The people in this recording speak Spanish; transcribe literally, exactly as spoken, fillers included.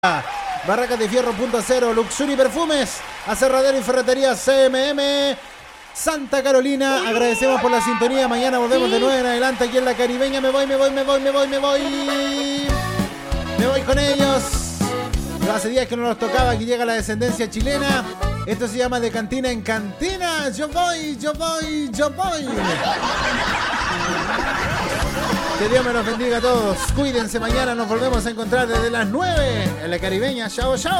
Barracas de Fierro Punto Cero, Luxury Perfumes, Aserradero y Ferretería C M M, Santa Carolina. Agradecemos por la sintonía. Mañana volvemos de nuevo en adelante aquí en la Caribeña. Me voy, me voy, me voy, me voy, me voy. Me voy con ellos. Hace días que no nos tocaba. Aquí llega la descendencia chilena. Esto se llama De Cantina en Cantina. Yo voy, yo voy, yo voy. Que Dios me los bendiga a todos. Cuídense, mañana nos volvemos a encontrar desde las nueve en la Caribeña. Chao, chao.